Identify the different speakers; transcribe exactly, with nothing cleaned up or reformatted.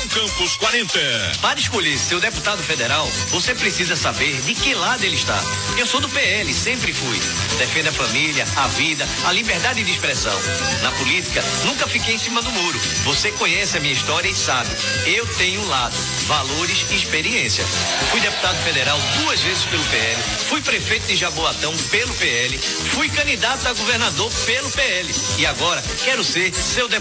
Speaker 1: Campos quarenta.
Speaker 2: Para escolher seu deputado federal, você precisa saber de que lado ele está. Eu sou do P L, sempre fui. Defendo a família, a vida, a liberdade de expressão. Na política, nunca fiquei em cima do muro. Você conhece a minha história e sabe. Eu tenho um lado, valores e experiência. Fui deputado federal duas vezes pelo P L, fui prefeito de Jaboatão pelo P L, fui candidato a governador pelo P L e agora quero ser seu deputado